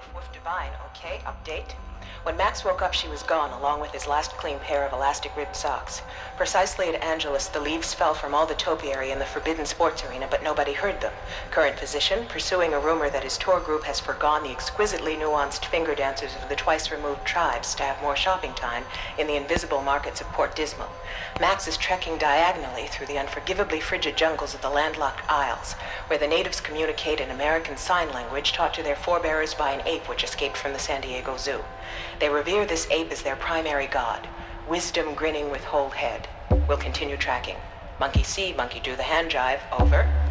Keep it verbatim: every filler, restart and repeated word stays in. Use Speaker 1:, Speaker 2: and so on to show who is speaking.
Speaker 1: woof woof divine, okay? Update. When Max woke up, she was gone, along with his last clean pair of elastic-ribbed socks. Precisely at Angelus, the leaves fell from all the topiary in the forbidden sports arena, but nobody heard them. Current position, pursuing a rumor that his tour group has forgone the exquisitely nuanced finger dancers of the twice-removed tribes to have more shopping time in the invisible markets of Port Dismal. Max is trekking diagonally through the unforgivably frigid jungles of the landlocked Isles, where the natives communicate in American Sign Language taught to their forebears by an ape which escaped from the San Diego Zoo. They revere this ape as their primary god, wisdom grinning with whole head. We'll continue tracking. Monkey see, monkey do the hand jive. Over.